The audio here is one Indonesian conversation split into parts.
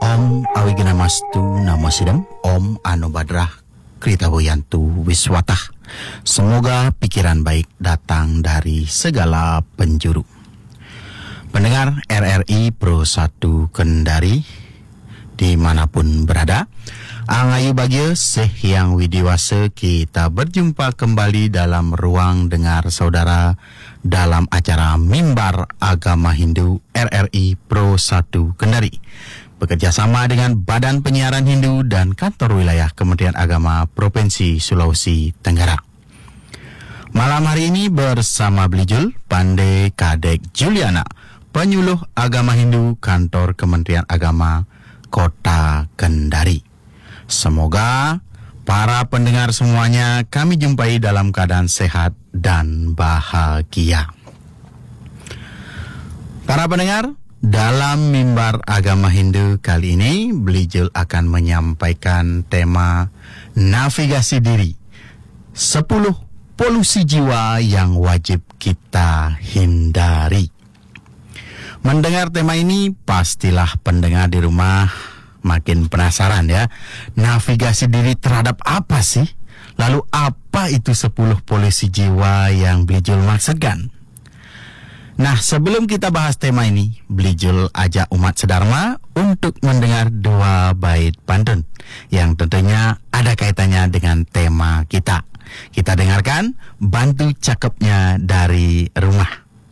Om Awigana-mastu Namo Sidam, Om Anubadrah Krita Boyantu Wiswatah. Semoga pikiran baik datang dari segala penjuru. Pendengar RRI Pro 1 Kendari dimanapun berada, Angayu Bagio Seh yang Widiwase, kita berjumpa kembali dalam ruang dengar saudara dalam acara Mimbar Agama Hindu RRI Pro 1 Kendari, bekerjasama dengan Badan Penyiaran Hindu dan Kantor Wilayah Kementerian Agama Provinsi Sulawesi Tenggara. Malam hari ini bersama Belijul Pandai Kadek Juliana, penyuluh agama Hindu Kantor Kementerian Agama Kota Kendari. Semoga para pendengar semuanya kami jumpai dalam keadaan sehat dan bahagia. Para pendengar, dalam Mimbar Agama Hindu kali ini, Belijul akan menyampaikan tema navigasi diri, 10 polusi jiwa yang wajib kita hindari. Mendengar tema ini, pastilah pendengar di rumah makin penasaran ya. Navigasi diri terhadap apa sih? Lalu apa itu 10 polusi jiwa yang Belijul maksudkan? Nah, sebelum kita bahas tema ini, Belijul ajak umat sedharma untuk mendengar 2 bait pantun yang tentunya ada kaitannya dengan tema kita. Kita dengarkan, bantu cakepnya dari rumah.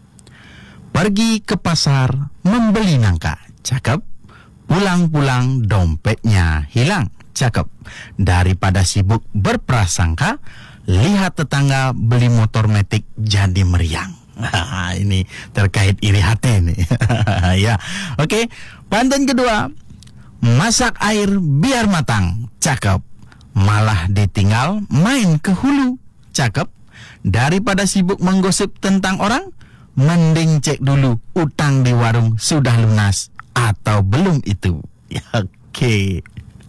Pergi ke pasar membeli nangka, cakep. Pulang-pulang dompetnya hilang, cakep. Daripada sibuk berprasangka, lihat tetangga beli motor metik jadi meriang. Ini terkait iri hati nih. Ya, oke. Pantun kedua, masak air biar matang, cakep. Malah ditinggal main ke hulu, cakep. Daripada sibuk menggosip tentang orang, mending cek dulu utang di warung sudah lunas atau belum itu. Ya, oke.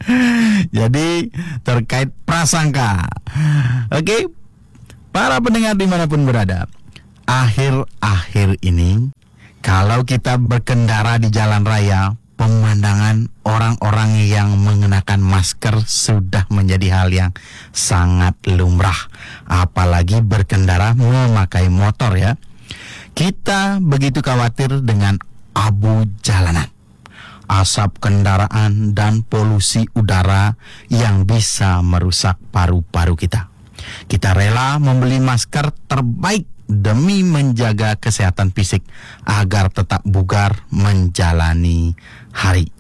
Jadi terkait prasangka. Oke, para pendengar dimanapun berada, akhir-akhir ini kalau kita berkendara di jalan raya, pemandangan orang-orang yang mengenakan masker sudah menjadi hal yang sangat lumrah. Apalagi berkendara memakai motor ya. Kita begitu khawatir dengan abu jalanan, asap kendaraan, dan polusi udara yang bisa merusak paru-paru kita. Kita rela membeli masker terbaik demi menjaga kesehatan fisik agar tetap bugar menjalani hari.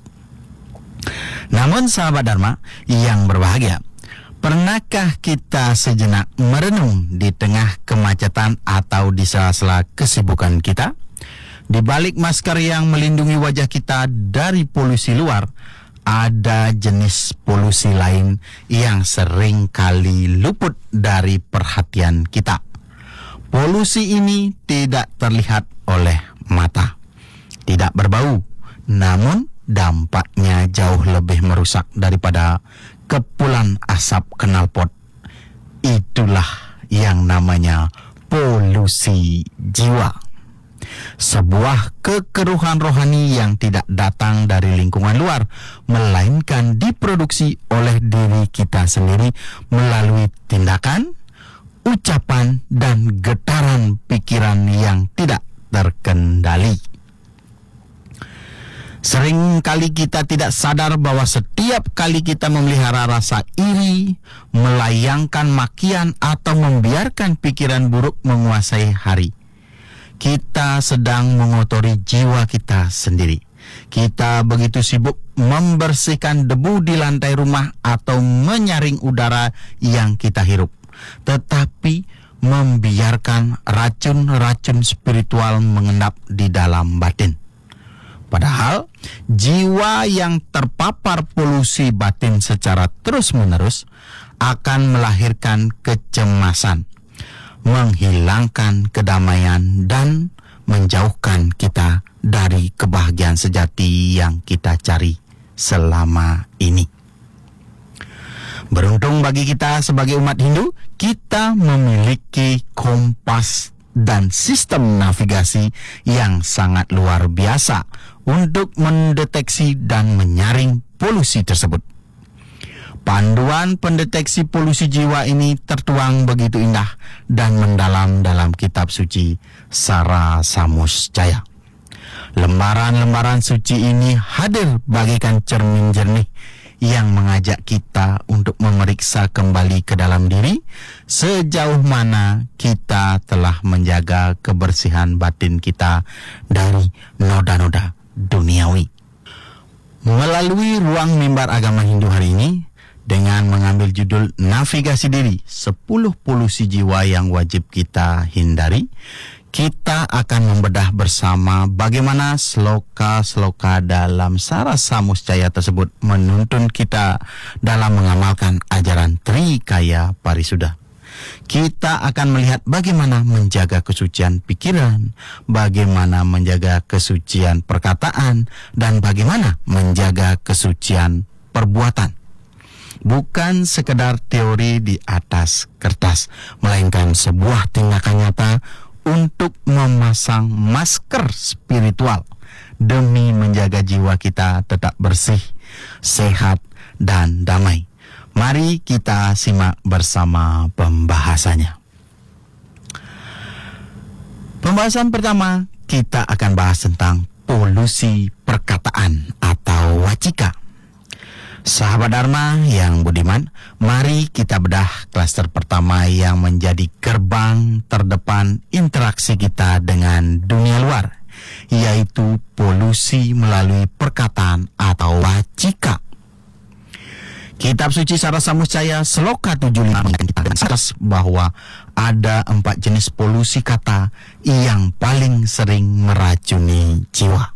Namun sahabat Dharma yang berbahagia, pernahkah kita sejenak merenung di tengah kemacetan atau di sela-sela kesibukan kita? Di balik masker yang melindungi wajah kita dari polusi luar, ada jenis polusi lain yang sering kali luput dari perhatian kita. Polusi ini tidak terlihat oleh mata, tidak berbau, namun dampaknya jauh lebih merusak daripada kepulan asap knalpot. Itulah yang namanya polusi jiwa. Sebuah kekeruhan rohani yang tidak datang dari lingkungan luar, melainkan diproduksi oleh diri kita sendiri melalui tindakan, ucapan, dan getaran pikiran yang tidak terkendali. Sering kali kita tidak sadar bahwa setiap kali kita memelihara rasa iri, melayangkan makian, atau membiarkan pikiran buruk menguasai hari, kita sedang mengotori jiwa kita sendiri. Kita begitu sibuk membersihkan debu di lantai rumah atau menyaring udara yang kita hirup, tetapi membiarkan racun-racun spiritual mengendap di dalam batin. Padahal jiwa yang terpapar polusi batin secara terus-menerus akan melahirkan kecemasan, menghilangkan kedamaian, dan menjauhkan kita dari kebahagiaan sejati yang kita cari selama ini. Beruntung bagi kita sebagai umat Hindu, kita memiliki kompas dan sistem navigasi yang sangat luar biasa untuk mendeteksi dan menyaring polusi tersebut. Panduan pendeteksi polusi jiwa ini tertuang begitu indah dan mendalam dalam kitab suci Sara Samuscaya. Lembaran-lembaran suci ini hadir bagaikan cermin jernih yang mengajak kita untuk memeriksa kembali ke dalam diri sejauh mana kita telah menjaga kebersihan batin kita dari noda-noda duniawi. Melalui ruang mimbar agama Hindu hari ini, dengan mengambil judul Navigasi Diri, 10 polusi jiwa yang wajib kita hindari, kita akan membedah bersama bagaimana sloka-sloka dalam Sara Samuscaya tersebut menuntun kita dalam mengamalkan ajaran Trikaya Parisuddha. Kita akan melihat bagaimana menjaga kesucian pikiran, bagaimana menjaga kesucian perkataan, dan bagaimana menjaga kesucian perbuatan. Bukan sekedar teori di atas kertas, melainkan sebuah tindakan nyata untuk memasang masker spiritual demi menjaga jiwa kita tetap bersih, sehat, dan damai. Mari kita simak bersama pembahasannya. Pembahasan pertama, kita akan bahas tentang polusi perkataan atau wacika. Sahabat Dharma yang budiman, mari kita bedah klaster pertama yang menjadi gerbang terdepan interaksi kita dengan dunia luar, yaitu polusi melalui perkataan atau wacika. Kitab suci Sara Samuscaya Sloka 75 kita dengan jelas bahwa ada 4 jenis polusi kata yang paling sering meracuni jiwa.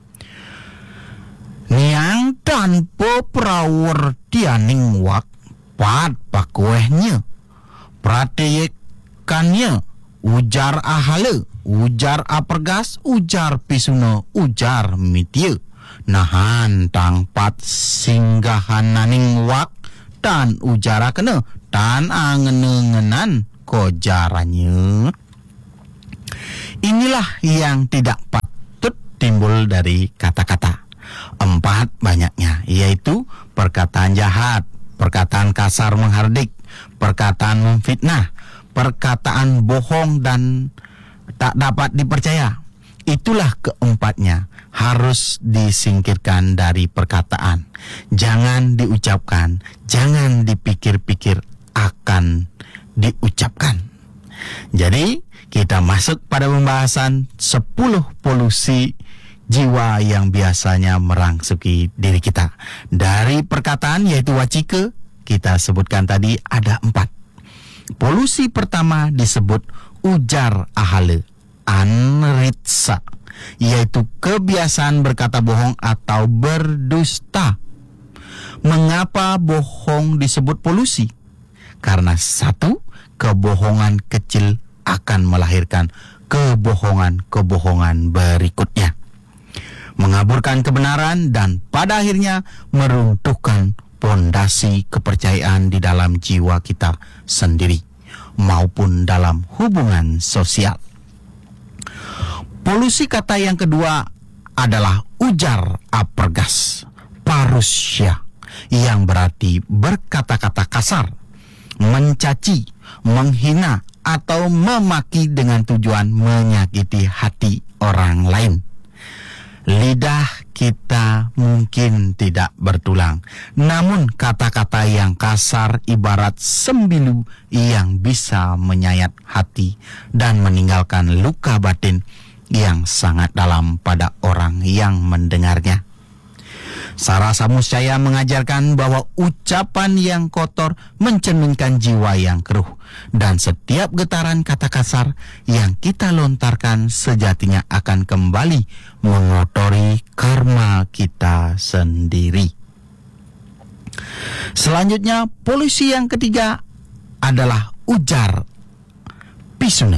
Niang tanpa prawartianing wak pat pakuehnya, prateyekannya, ujar ahala, ujar apergas, ujar pisuna, ujar mitya, nahan tangpat singgahananing wak, tan ujara kena, tan angenengenan kojarannya. Inilah yang tidak patut timbul dari kata-kata. 4 banyaknya, yaitu perkataan jahat, perkataan kasar menghardik, perkataan memfitnah, perkataan bohong dan tak dapat dipercaya. Itulah keempatnya harus disingkirkan dari perkataan. Jangan diucapkan, jangan dipikir-pikir akan diucapkan. Jadi kita masuk pada pembahasan 10 polusi jiwa yang biasanya merangsuki diri kita. Dari perkataan yaitu wacika, kita sebutkan tadi ada 4. Polusi pertama disebut ujar ahala, anritsa, yaitu kebiasaan berkata bohong atau berdusta. Mengapa bohong disebut polusi? Karena 1, kebohongan kecil akan melahirkan kebohongan-kebohongan berikutnya, mengaburkan kebenaran dan pada akhirnya meruntuhkan pondasi kepercayaan di dalam jiwa kita sendiri maupun dalam hubungan sosial. Polusi kata yang kedua adalah ujar apergas, parusya, yang berarti berkata-kata kasar, mencaci, menghina, atau memaki dengan tujuan menyakiti hati orang lain. Lidah kita mungkin tidak bertulang, namun kata-kata yang kasar ibarat sembilu yang bisa menyayat hati dan meninggalkan luka batin yang sangat dalam pada orang yang mendengarnya. Sara Samuscaya mengajarkan bahwa ucapan yang kotor mencerminkan jiwa yang keruh, dan setiap getaran kata kasar yang kita lontarkan sejatinya akan kembali mengotori karma kita sendiri. Selanjutnya, polusi yang ketiga adalah ujar pisuna,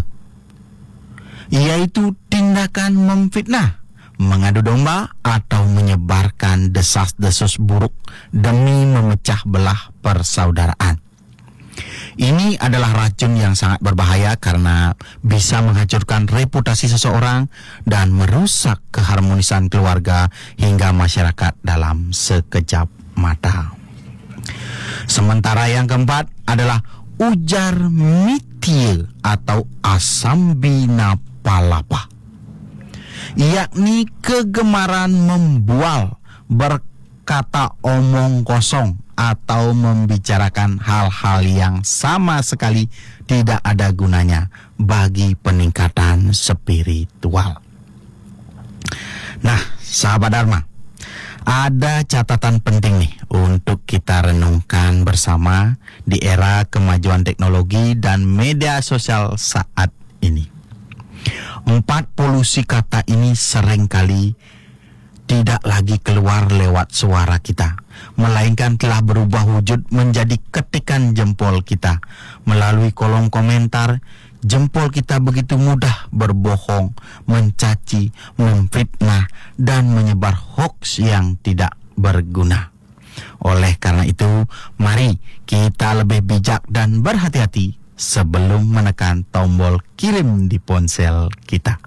yaitu tindakan memfitnah, mengadu domba, atau menyebarkan desas-desus buruk demi memecah belah persaudaraan. Ini adalah racun yang sangat berbahaya karena bisa menghancurkan reputasi seseorang dan merusak keharmonisan keluarga hingga masyarakat dalam sekejap mata. Sementara yang keempat adalah ujar mitia atau asambina palapa, yakni kegemaran membual, berkata omong kosong, atau membicarakan hal-hal yang sama sekali tidak ada gunanya bagi peningkatan spiritual. Nah, sahabat Dharma, ada catatan penting nih untuk kita renungkan bersama di era kemajuan teknologi dan media sosial saat ini. 4 polusi kata ini seringkali tidak lagi keluar lewat suara kita, melainkan telah berubah wujud menjadi ketikan jempol kita. Melalui kolom komentar, jempol kita begitu mudah berbohong, mencaci, memfitnah, dan menyebar hoaks yang tidak berguna. Oleh karena itu, mari kita lebih bijak dan berhati-hati sebelum menekan tombol kirim di ponsel kita.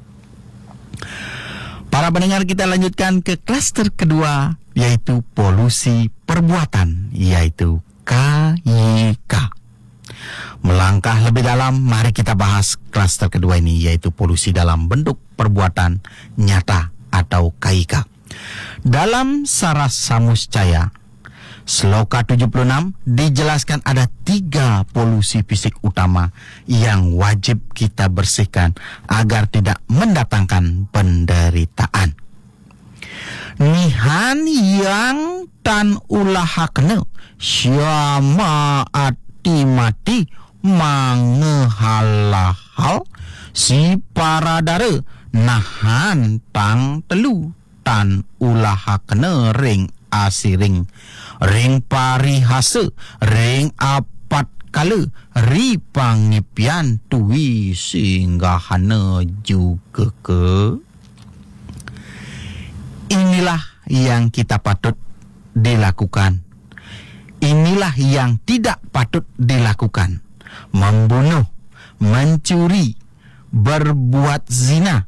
Para pendengar, kita lanjutkan ke klaster kedua, yaitu polusi perbuatan, yaitu KYK. Melangkah lebih dalam, mari kita bahas klaster kedua ini, yaitu polusi dalam bentuk perbuatan nyata atau KYK. Dalam Saras Samuscaya, Sloka 76 dijelaskan ada 3 polusi fisik utama yang wajib kita bersihkan agar tidak mendatangkan penderitaan. Nihan yang tan ulahakne syama ati mati mangehalahal si paradare nahan tang telu tan ulahakne ring asiring ring parihase ring apat kala ri pangipian tuwi singgahana juga ke. Inilah yang kita patut dilakukan, inilah yang tidak patut dilakukan: membunuh, mencuri, berbuat zina.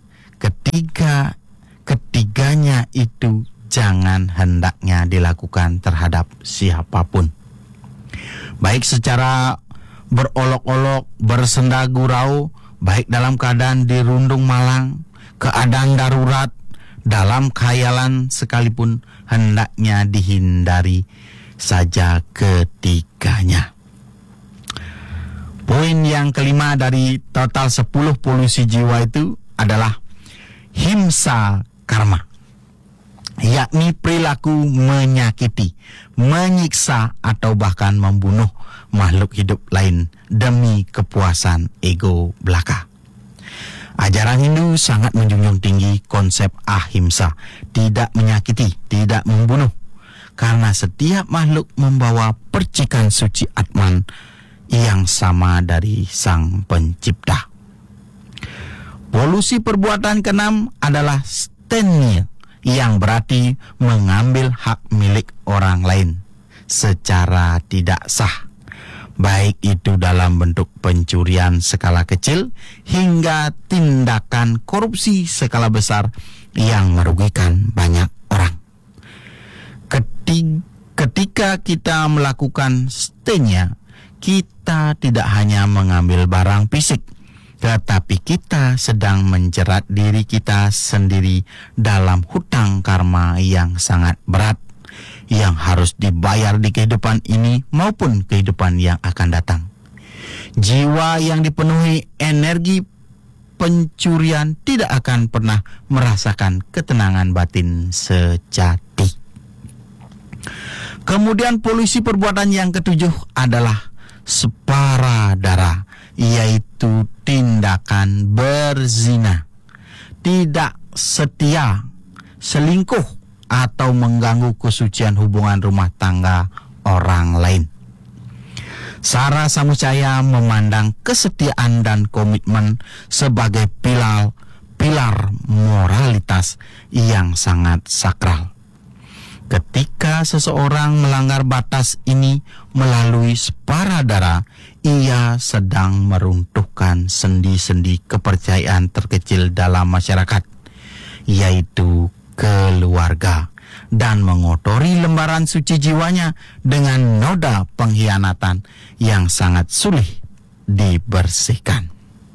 Ketiganya itu jangan hendaknya dilakukan terhadap siapapun, baik secara berolok-olok, bersenda gurau, baik dalam keadaan dirundung malang, keadaan darurat, dalam khayalan sekalipun, hendaknya dihindari saja ketiganya. Poin yang kelima dari total 10 polusi jiwa itu adalah himsa karma, yakni perilaku menyakiti, menyiksa, atau bahkan membunuh makhluk hidup lain demi kepuasan ego belaka. Ajaran Hindu sangat menjunjung tinggi konsep ahimsa, tidak menyakiti, tidak membunuh, karena setiap makhluk membawa percikan suci Atman yang sama dari Sang Pencipta. Polusi perbuatan keenam adalah stenil, yang berarti mengambil hak milik orang lain secara tidak sah, baik itu dalam bentuk pencurian skala kecil hingga tindakan korupsi skala besar yang merugikan banyak orang. Ketika kita melakukan stenya, kita tidak hanya mengambil barang fisik, tetapi kita sedang menjerat diri kita sendiri dalam hutang karma yang sangat berat, yang harus dibayar di kehidupan ini maupun kehidupan yang akan datang. Jiwa yang dipenuhi energi pencurian tidak akan pernah merasakan ketenangan batin sejati. Kemudian polusi perbuatan yang ketujuh adalah separadara, yaitu tindakan berzina, tidak setia, selingkuh, atau mengganggu kesucian hubungan rumah tangga orang lain. Sara Samuscaya memandang kesetiaan dan komitmen sebagai pilar moralitas yang sangat sakral. Ketika Jika seseorang melanggar batas ini melalui sparadara, ia sedang meruntuhkan sendi-sendi kepercayaan terkecil dalam masyarakat, yaitu keluarga, dan mengotori lembaran suci jiwanya dengan noda pengkhianatan yang sangat sulit dibersihkan.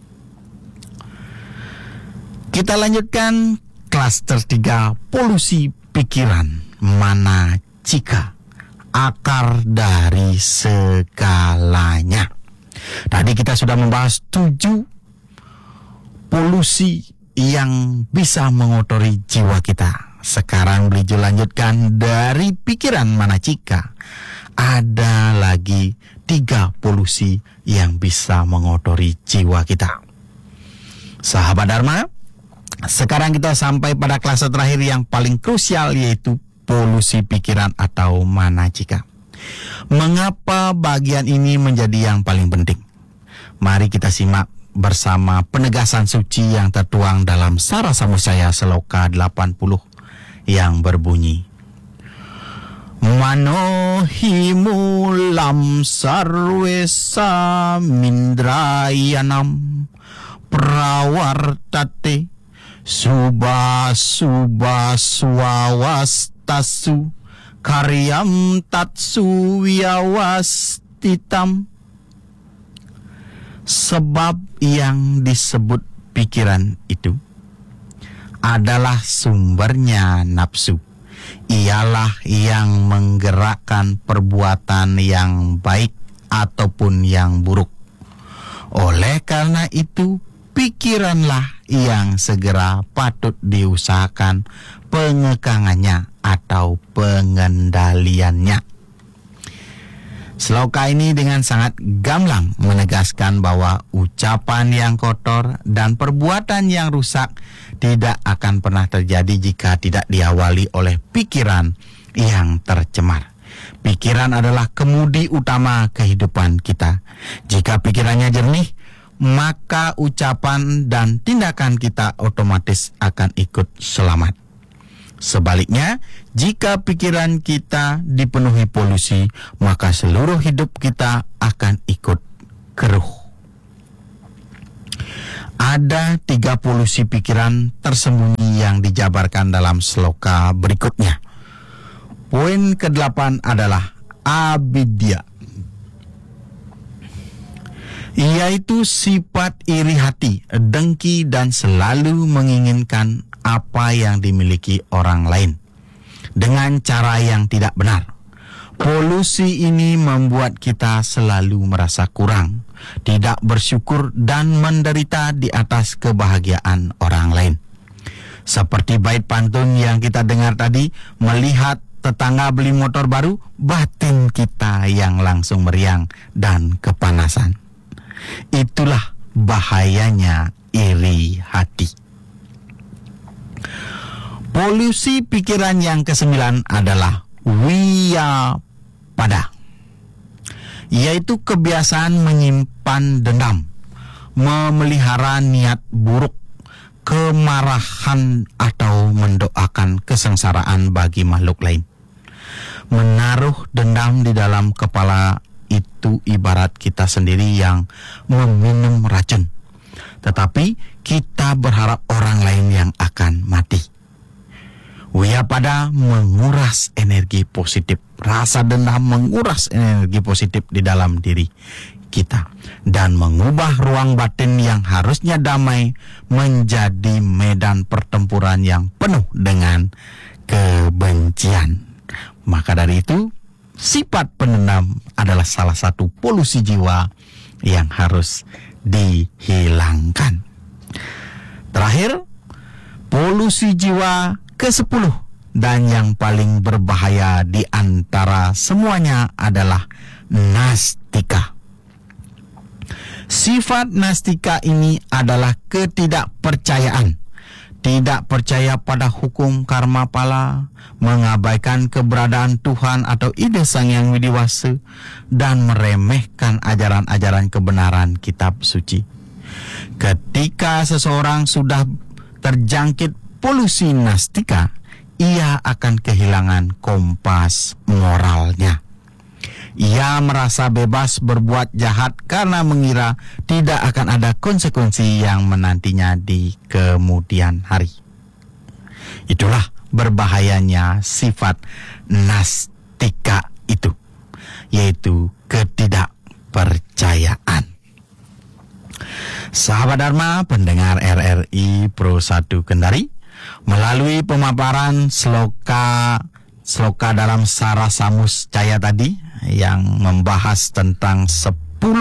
Kita lanjutkan klaster 3, polusi pikiran. Mana cika, akar dari segalanya. Tadi kita sudah membahas 7 polusi yang bisa mengotori jiwa kita. Sekarang Blijo lanjutkan dari pikiran mana cika. Ada lagi 3 polusi yang bisa mengotori jiwa kita. Sahabat Dharma, sekarang kita sampai pada klaster terakhir yang paling krusial, yaitu polusi pikiran atau manacika. Mengapa bagian ini menjadi yang paling penting? Mari kita simak bersama penegasan suci yang tertuang dalam Sarasa Musaya Seloka 80 yang berbunyi, Manohimulam sarwesa mindrayanam prawartate Suba swawastasu karyam tatsu wiyawastitam. Sebab yang disebut pikiran itu adalah sumbernya nafsu. Ialah yang menggerakkan perbuatan yang baik ataupun yang buruk. Oleh karena itu, pikiranlah yang segera patut diusahakan pengekangannya atau pengendaliannya. Sloka ini dengan sangat gamblang menegaskan bahwa ucapan yang kotor dan perbuatan yang rusak tidak akan pernah terjadi jika tidak diawali oleh pikiran yang tercemar. Pikiran adalah kemudi utama kehidupan kita. Jika pikirannya jernih, maka ucapan dan tindakan kita otomatis akan ikut selamat. Sebaliknya, jika pikiran kita dipenuhi polusi, maka seluruh hidup kita akan ikut keruh. Ada 3 polusi pikiran tersembunyi yang dijabarkan dalam sloka berikutnya. Poin ke-8 adalah avidya, yaitu sifat iri hati, dengki, dan selalu menginginkan apa yang dimiliki orang lain dengan cara yang tidak benar. Polusi ini membuat kita selalu merasa kurang, tidak bersyukur, dan menderita di atas kebahagiaan orang lain. Seperti bait pantun yang kita dengar tadi, melihat tetangga beli motor baru, batin kita yang langsung meriang dan kepanasan. Itulah bahayanya iri hati. Polusi pikiran yang ke-9 adalah wiyapada, yaitu kebiasaan menyimpan dendam, memelihara niat buruk, kemarahan, atau mendoakan kesengsaraan bagi makhluk lain. Menaruh dendam di dalam kepala itu ibarat kita sendiri yang meminum racun, tetapi kita berharap orang lain yang akan mati. Wiyapada menguras energi positif. Rasa dendam menguras energi positif di dalam diri kita dan mengubah ruang batin yang harusnya damai menjadi medan pertempuran yang penuh dengan kebencian. Maka dari itu, sifat pendendam adalah salah satu polusi jiwa yang harus dihilangkan. Terakhir, polusi jiwa ke-10 dan yang paling berbahaya di antara semuanya adalah nastika. Sifat nastika ini adalah ketidakpercayaan. Tidak percaya pada hukum karma pala, mengabaikan keberadaan Tuhan atau ide Sang Yang Widiwasa, dan meremehkan ajaran-ajaran kebenaran kitab suci. Ketika seseorang sudah terjangkit polusi nastika, ia akan kehilangan kompas moralnya. Ia merasa bebas berbuat jahat karena mengira tidak akan ada konsekuensi yang menantinya di kemudian hari. Itulah berbahayanya sifat nastika itu, yaitu ketidakpercayaan. Sahabat Dharma, pendengar RRI Pro 1 Kendari, melalui pemaparan sloka dalam Sarasa Muscaya tadi yang membahas tentang 10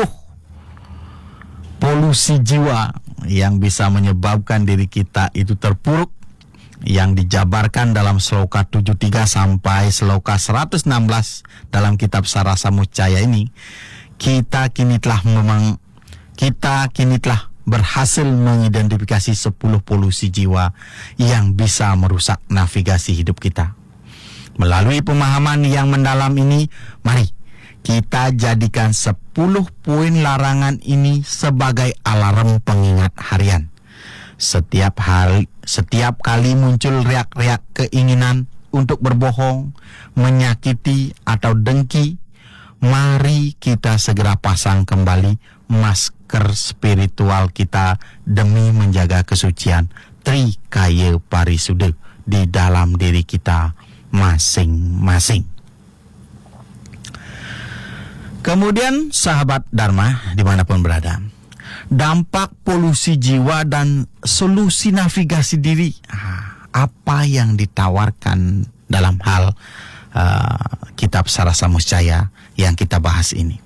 polusi jiwa yang bisa menyebabkan diri kita itu terpuruk, yang dijabarkan dalam sloka 73 sampai sloka 116 dalam kitab Sarasa Muscaya ini, kita kini telah berhasil mengidentifikasi 10 polusi jiwa yang bisa merusak navigasi hidup kita. Melalui pemahaman yang mendalam ini, mari kita jadikan 10 poin larangan ini sebagai alarm pengingat harian. Setiap kali muncul riak-riak keinginan untuk berbohong, menyakiti atau dengki, mari kita segera pasang kembali masker spiritual kita demi menjaga kesucian Trikaya Parisuddha di dalam diri kita masing-masing. Kemudian sahabat Dharma dimanapun berada, dampak polusi jiwa dan solusi navigasi diri, apa yang ditawarkan dalam hal kitab Sarasa Muscaya yang kita bahas ini.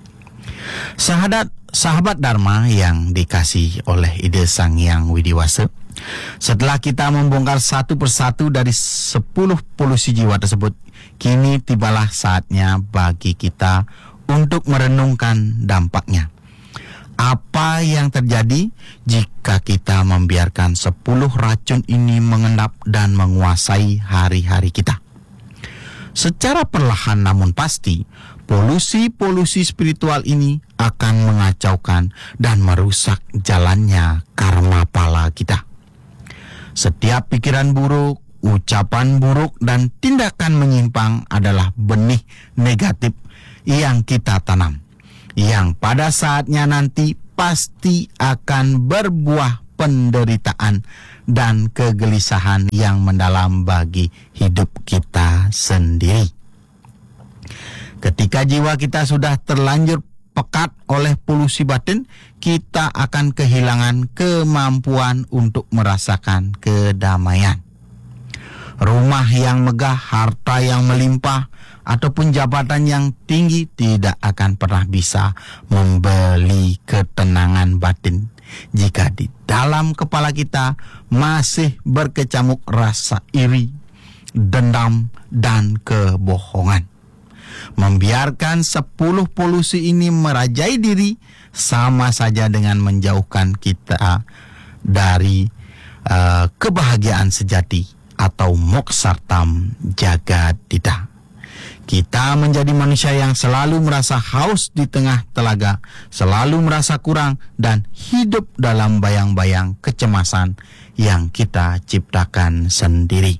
Sahabat Dharma yang dikasih oleh Ide Sang Hyang Widiwasa, setelah kita membongkar satu persatu dari 10 polusi jiwa tersebut, kini tibalah saatnya bagi kita untuk merenungkan dampaknya. Apa yang terjadi jika kita membiarkan 10 racun ini mengendap dan menguasai hari-hari kita? Secara perlahan namun pasti, polusi-polusi spiritual ini akan mengacaukan dan merusak jalannya karma pala kita. Setiap pikiran buruk, ucapan buruk, dan tindakan menyimpang adalah benih negatif yang kita tanam, yang pada saatnya nanti pasti akan berbuah penderitaan dan kegelisahan yang mendalam bagi hidup kita sendiri. Ketika jiwa kita sudah terlanjur pekat oleh polusi batin, kita akan kehilangan kemampuan untuk merasakan kedamaian. Rumah yang megah, harta yang melimpah, ataupun jabatan yang tinggi tidak akan pernah bisa membeli ketenangan batin jika di dalam kepala kita masih berkecamuk rasa iri, dendam, dan kebohongan. Membiarkan 10 polusi ini merajai diri sama saja dengan menjauhkan kita dari kebahagiaan sejati atau moksartam jagadita. Kita menjadi manusia yang selalu merasa haus di tengah telaga, selalu merasa kurang, dan hidup dalam bayang-bayang kecemasan yang kita ciptakan sendiri.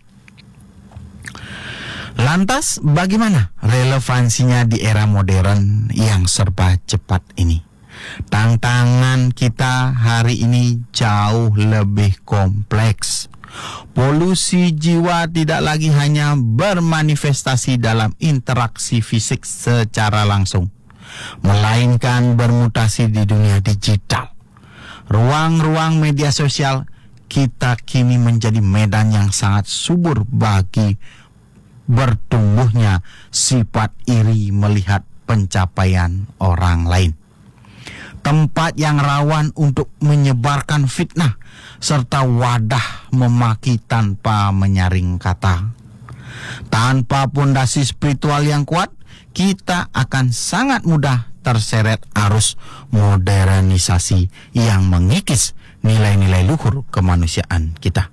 Lantas bagaimana relevansinya di era modern yang serba cepat ini? Tantangan kita hari ini jauh lebih kompleks. Polusi jiwa tidak lagi hanya bermanifestasi dalam interaksi fisik secara langsung, melainkan bermutasi di dunia digital. Ruang-ruang media sosial kita kini menjadi medan yang sangat subur bagi bertumbuhnya sifat iri melihat pencapaian orang lain. Tempat yang rawan untuk menyebarkan fitnah serta wadah memaki tanpa menyaring kata. Tanpa pondasi spiritual yang kuat, kita akan sangat mudah terseret arus modernisasi yang mengikis nilai-nilai luhur kemanusiaan kita.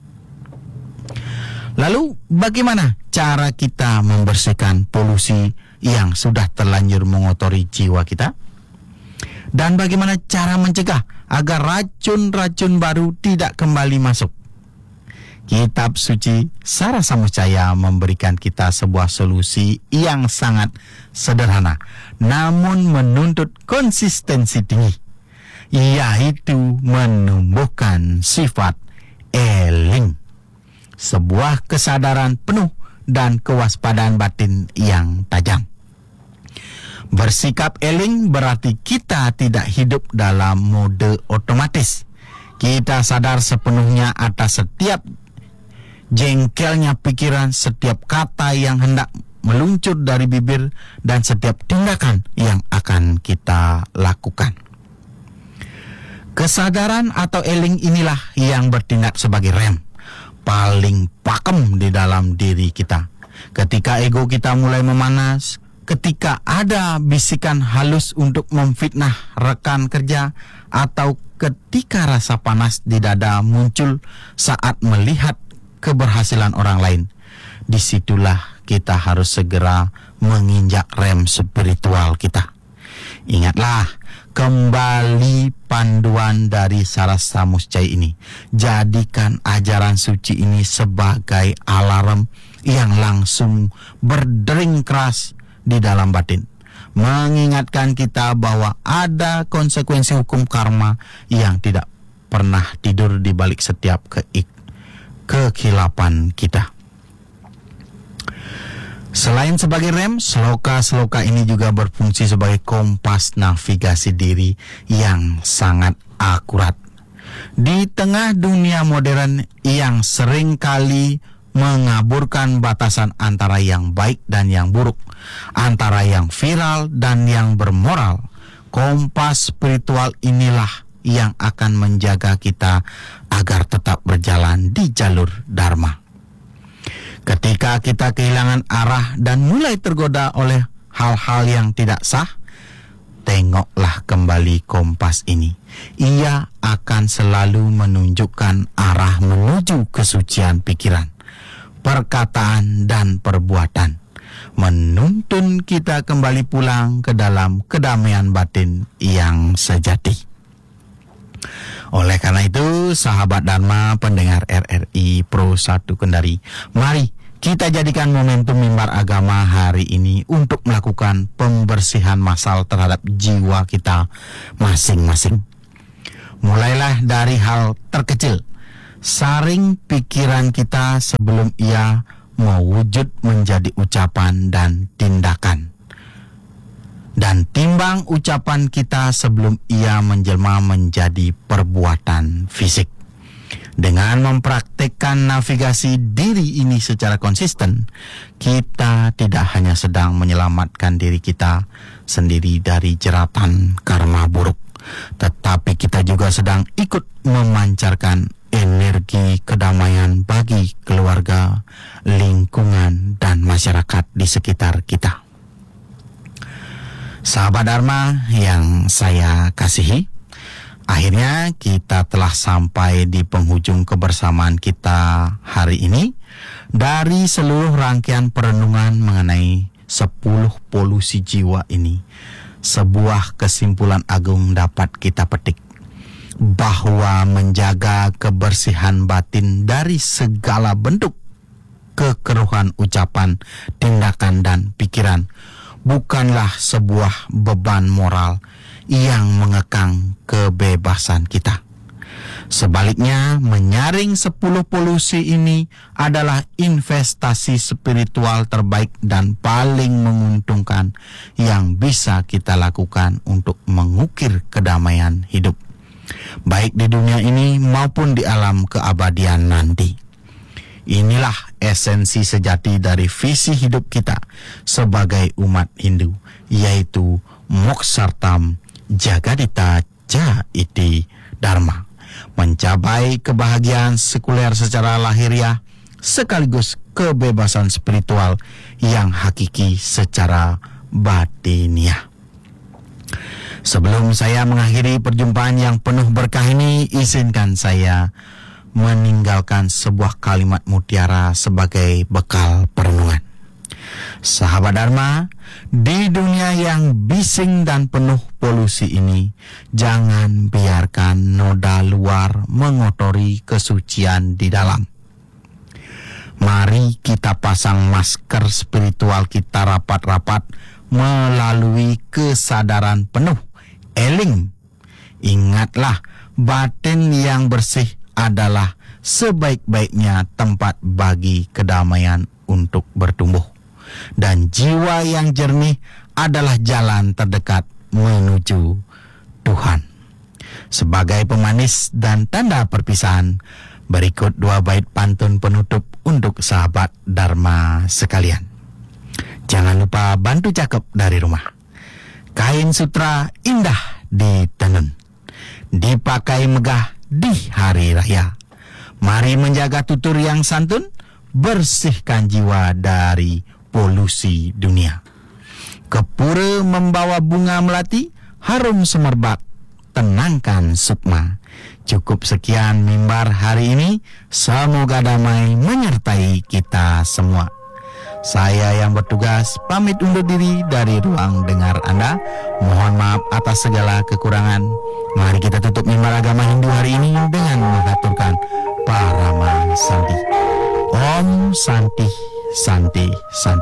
Lalu bagaimana cara kita membersihkan polusi yang sudah terlanjur mengotori jiwa kita? Dan bagaimana cara mencegah agar racun-racun baru tidak kembali masuk? Kitab suci Sarasa Muscaya memberikan kita sebuah solusi yang sangat sederhana, namun menuntut konsistensi tinggi, yaitu menumbuhkan sifat eling, sebuah kesadaran penuh dan kewaspadaan batin yang tajam. Bersikap eling berarti kita tidak hidup dalam mode otomatis. Kita sadar sepenuhnya atas setiap jengkelnya pikiran, setiap kata yang hendak meluncur dari bibir, dan setiap tindakan yang akan kita lakukan. Kesadaran atau eling inilah yang bertindak sebagai rem paling pakem di dalam diri kita. Ketika ego kita mulai memanas, ketika ada bisikan halus untuk memfitnah rekan kerja, atau ketika rasa panas di dada muncul saat melihat keberhasilan orang lain, disitulah kita harus segera menginjak rem spiritual kita. Ingatlah kembali panduan dari Sarasa Muscaya ini. Jadikan ajaran suci ini sebagai alarm yang langsung berdering keras di dalam batin, mengingatkan kita bahwa ada konsekuensi hukum karma yang tidak pernah tidur di balik setiap kekilapan kita. Selain sebagai rem, sloka-sloka ini juga berfungsi sebagai kompas navigasi diri yang sangat akurat. Di tengah dunia modern yang sering kali mengaburkan batasan antara yang baik dan yang buruk, antara yang viral dan yang bermoral, kompas spiritual inilah yang akan menjaga kita agar tetap berjalan di jalur Dharma. Ketika kita kehilangan arah dan mulai tergoda oleh hal-hal yang tidak sah, tengoklah kembali kompas ini. Ia akan selalu menunjukkan arah menuju kesucian pikiran, perkataan, dan perbuatan, menuntun kita kembali pulang ke dalam kedamaian batin yang sejati. Oleh karena itu, sahabat Dharma pendengar RRI Pro 1 Kendari, mari kita jadikan momentum mimbar agama hari ini untuk melakukan pembersihan massal terhadap jiwa kita masing-masing. Mulailah dari hal terkecil. Saring pikiran kita sebelum ia mewujud menjadi ucapan dan tindakan. Dan timbang ucapan kita sebelum ia menjelma menjadi perbuatan fisik. Dengan mempraktikkan navigasi diri ini secara konsisten, kita tidak hanya sedang menyelamatkan diri kita sendiri dari jeratan karma buruk, tetapi kita juga sedang ikut memancarkan energi kedamaian bagi keluarga, lingkungan, dan masyarakat di sekitar kita. Sahabat Dharma yang saya kasihi, akhirnya kita telah sampai di penghujung kebersamaan kita hari ini. Dari seluruh rangkaian perenungan mengenai 10 polusi jiwa ini, sebuah kesimpulan agung dapat kita petik, bahwa menjaga kebersihan batin dari segala bentuk kekeruhan ucapan, tindakan, dan pikiran bukanlah sebuah beban moral yang mengekang kebebasan kita. Sebaliknya, menyaring 10 polusi ini adalah investasi spiritual terbaik dan paling menguntungkan yang bisa kita lakukan untuk mengukir kedamaian hidup, baik di dunia ini maupun di alam keabadian nanti. Inilah esensi sejati dari visi hidup kita sebagai umat Hindu, yaitu Moksartam Jagadita Ja Iti Dharma, mencapai kebahagiaan sekuler secara lahiriah sekaligus kebebasan spiritual yang hakiki secara batiniah. Sebelum saya mengakhiri perjumpaan yang penuh berkah ini, izinkan saya meninggalkan sebuah kalimat mutiara sebagai bekal perenungan. Sahabat Dharma, di dunia yang bising dan penuh polusi ini, jangan biarkan noda luar mengotori kesucian di dalam. Mari kita pasang masker spiritual kita rapat-rapat melalui kesadaran penuh. Eling, ingatlah, batin yang bersih adalah sebaik-baiknya tempat bagi kedamaian untuk bertumbuh. Dan jiwa yang jernih adalah jalan terdekat menuju Tuhan. Sebagai pemanis dan tanda perpisahan, berikut 2 bait pantun penutup untuk sahabat Dharma sekalian. Jangan lupa bantu cakep dari rumah. Kain sutra indah ditenun, dipakai megah di hari raya. Mari menjaga tutur yang santun, bersihkan jiwa dari polusi dunia. Ke pura membawa bunga melati, harum semerbak, tenangkan sukma. Cukup sekian mimbar hari ini. Semoga damai menyertai kita semua. Saya yang bertugas pamit undur diri dari ruang dengar Anda. Mohon maaf atas segala kekurangan. Mari kita tutup mimbar agama Hindu hari ini dengan mengaturkan Parama Santi. Om Santi Santi Santi.